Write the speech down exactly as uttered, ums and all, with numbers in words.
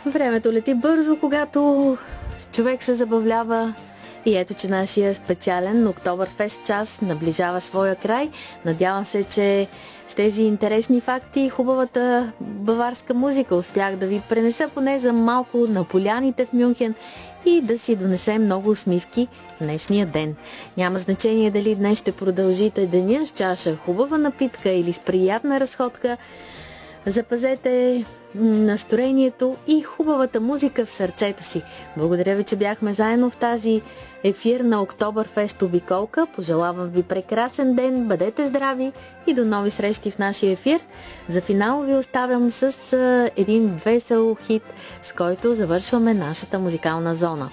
Времето лети бързо, когато човек се забавлява. И ето, че нашия специален Октоберфест час наближава своя край. Надявам се, че с тези интересни факти и хубавата баварска музика успях да ви пренеса поне за малко на поляните в Мюнхен и да си донесем много усмивки в днешния ден. Няма значение дали днес ще продължите деня с чаша хубава напитка или с приятна разходка. Запазете настроението и хубавата музика в сърцето си. Благодаря ви, че бяхме заедно в тази ефирна Октоберфест обиколка. Пожелавам ви прекрасен ден, бъдете здрави и до нови срещи в нашия ефир. За финал ви оставям с един весел хит, с който завършваме нашата музикална зона.